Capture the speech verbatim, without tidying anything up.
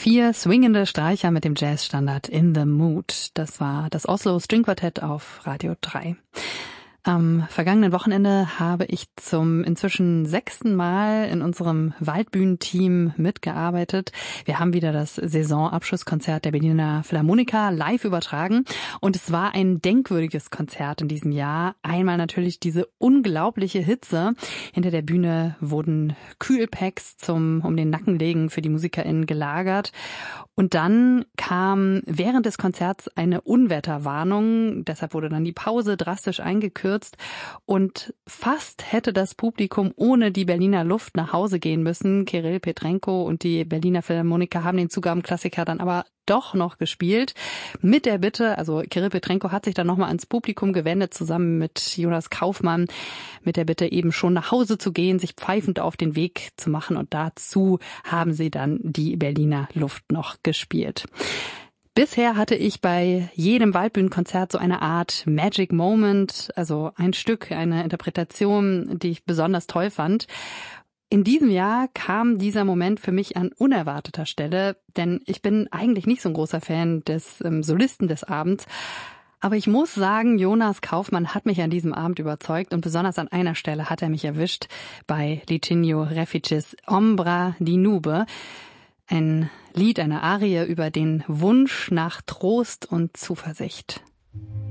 Vier swingende Streicher mit dem Jazzstandard In the Mood. Das war das Oslo String Quartett auf Radio drei. Am vergangenen Wochenende habe ich zum inzwischen sechsten Mal in unserem Waldbühnenteam mitgearbeitet. Wir haben wieder das Saisonabschlusskonzert der Berliner Philharmoniker live übertragen und es war ein denkwürdiges Konzert in diesem Jahr. Einmal natürlich diese unglaubliche Hitze. Hinter der Bühne wurden Kühlpacks zum um den Nacken legen für die MusikerInnen gelagert. Und dann kam während des Konzerts eine Unwetterwarnung. Deshalb wurde dann die Pause drastisch eingekürzt. Und fast hätte das Publikum ohne die Berliner Luft nach Hause gehen müssen. Kirill Petrenko und die Berliner Philharmoniker haben den Zugabenklassiker dann aber doch noch gespielt. Mit der Bitte, also Kirill Petrenko hat sich dann nochmal ans Publikum gewendet, zusammen mit Jonas Kaufmann, mit der Bitte eben schon nach Hause zu gehen, sich pfeifend auf den Weg zu machen. Und dazu haben sie dann die Berliner Luft noch gespielt. Bisher hatte ich bei jedem Waldbühnenkonzert so eine Art Magic Moment, also ein Stück, eine Interpretation, die ich besonders toll fand. In diesem Jahr kam dieser Moment für mich an unerwarteter Stelle, denn ich bin eigentlich nicht so ein großer Fan des ähm, Solisten des Abends. Aber ich muss sagen, Jonas Kaufmann hat mich an diesem Abend überzeugt und besonders an einer Stelle hat er mich erwischt, bei Licinio Reficis Ombra di Nube. Ein Lied, eine Arie über den Wunsch nach Trost und Zuversicht.